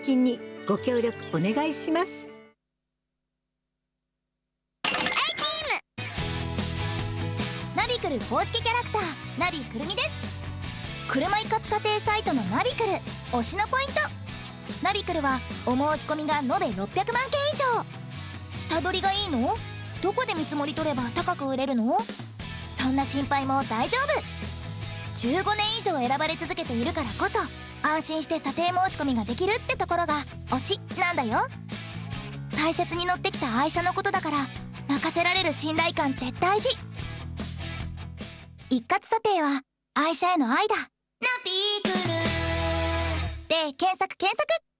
金にご協力お願いします。 ナビクル公式キャラクターナビくるみです。車一括査定サイトのナビクル推しのポイント。ナビクルはお申し込みが延べ600万件以上。下取りがいいの？どこで見積もり取れば高く売れるの？そんな心配も大丈夫。15年以上選ばれ続けているからこそ安心して査定申し込みができるってところが推しなんだよ。大切に乗ってきた愛車のことだから任せられる信頼感って大事。一括査定は愛車への愛だ。ナビクルで検索。